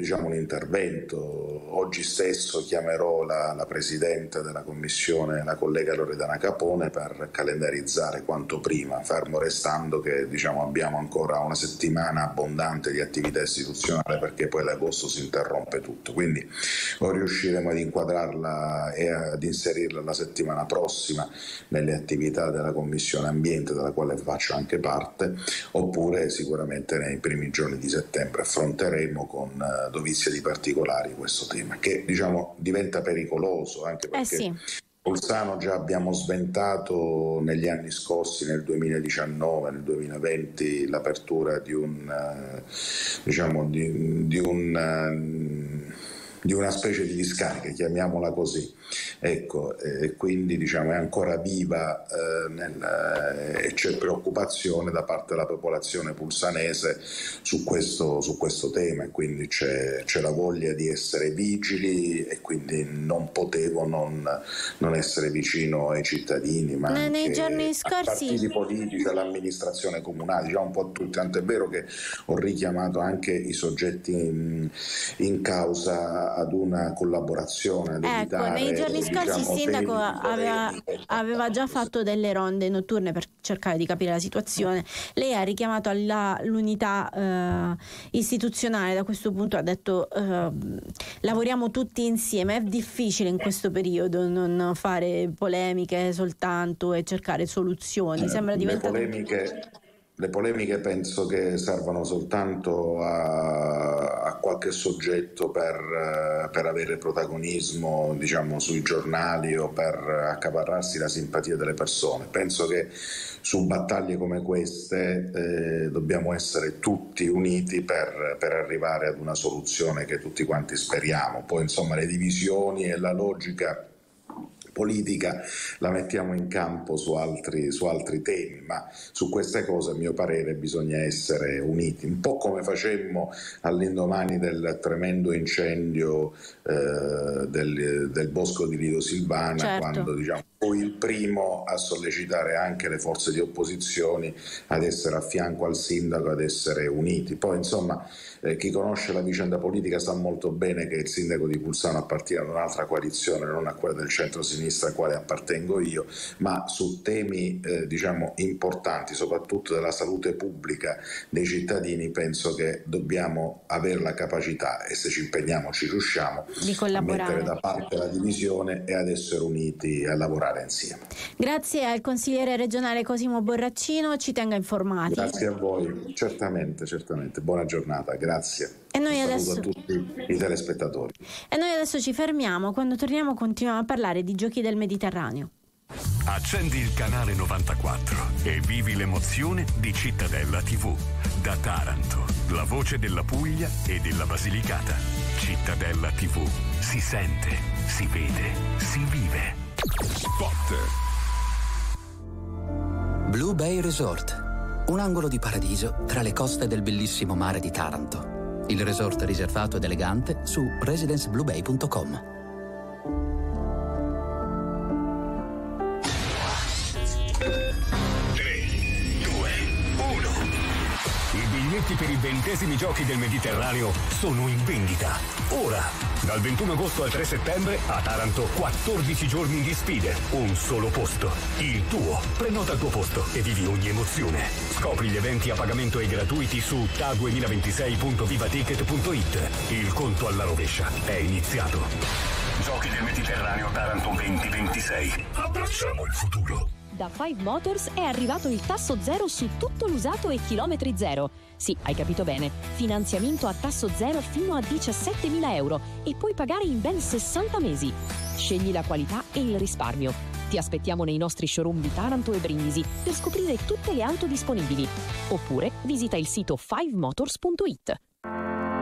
un intervento. Oggi stesso chiamerò la Presidente della Commissione, la collega Loredana Capone, per calendarizzare quanto prima, fermo restando che abbiamo ancora una settimana abbondante di attività istituzionale, perché poi l'agosto si interrompe tutto, quindi o riusciremo ad inquadrarla e ad inserirla la settimana prossima nelle attività della Commissione Ambiente, della quale faccio anche parte, oppure sicuramente nei primi giorni di settembre affronteremo con dovizia di particolari questo tema, che diventa pericoloso, anche perché Bolzano già abbiamo sventato negli anni scorsi, nel 2019, nel 2020, l'apertura di una specie di discarica, chiamiamola così, ecco, e quindi è ancora viva e c'è preoccupazione da parte della popolazione pulsanese su questo tema, e quindi c'è la voglia di essere vigili, e quindi non potevo non essere vicino ai cittadini, ma nei giorni ai scorsi partiti politici, all'amministrazione comunale, un po' tutti, tant'è vero che ho richiamato anche i soggetti in causa ad una collaborazione, ad evitare, nei giorni scorsi il sindaco aveva già fatto delle ronde notturne per cercare di capire la situazione. Lei ha richiamato l'unità istituzionale. Da questo punto ha detto lavoriamo tutti insieme. È difficile in questo periodo non fare polemiche soltanto e cercare soluzioni. Sembra diventato... Le polemiche penso che servano soltanto a qualche soggetto per avere protagonismo, sui giornali, o per accaparrarsi la simpatia delle persone. Penso che su battaglie come queste dobbiamo essere tutti uniti per arrivare ad una soluzione che tutti quanti speriamo. Poi le divisioni e la logica politica la mettiamo in campo su altri temi, ma su queste cose, a mio parere, bisogna essere uniti, un po' come facemmo all'indomani del tremendo incendio del bosco di Lido Silvana, certo. Quando fui il primo a sollecitare anche le forze di opposizione ad essere a fianco al sindaco, ad essere uniti. Poi chi conosce la vicenda politica sa molto bene che il sindaco di Bolzano appartiene ad un'altra coalizione, non a quella del centro-sinistra al quale appartengo io, ma su temi importanti, soprattutto della salute pubblica dei cittadini, penso che dobbiamo avere la capacità, e se ci impegniamo ci riusciamo, di collaborare, a mettere da parte la divisione e ad essere uniti, a lavorare insieme. Grazie al consigliere regionale Cosimo Borraccino, ci tenga informati. Grazie a voi, certamente, buona giornata, grazie. E noi saluto a tutti i telespettatori. E noi adesso ci fermiamo. Quando torniamo continuiamo a parlare di giochi del Mediterraneo. Accendi il canale 94 e vivi l'emozione di Cittadella TV. Da Taranto, la voce della Puglia e della Basilicata. Cittadella TV. Si sente, si vede, si vive. Spot. Blue Bay Resort. Un angolo di paradiso tra le coste del bellissimo mare di Taranto. Il resort riservato ed elegante su residencebluebay.com. I biglietti per i 20esimi giochi del Mediterraneo sono in vendita. Ora, dal 21 agosto al 3 settembre, a Taranto 14 giorni di sfide, un solo posto, il tuo. Prenota il tuo posto e vivi ogni emozione. Scopri gli eventi a pagamento e gratuiti su ta2026.vivaticket.it. Il conto alla rovescia è iniziato. Giochi del Mediterraneo Taranto 2026. Abbracciamo il futuro. Da Five Motors è arrivato il tasso zero su tutto l'usato e chilometri zero. Sì, hai capito bene. Finanziamento a tasso zero fino a 17.000 euro e puoi pagare in ben 60 mesi. Scegli la qualità e il risparmio. Ti aspettiamo nei nostri showroom di Taranto e Brindisi per scoprire tutte le auto disponibili. Oppure visita il sito fivemotors.it.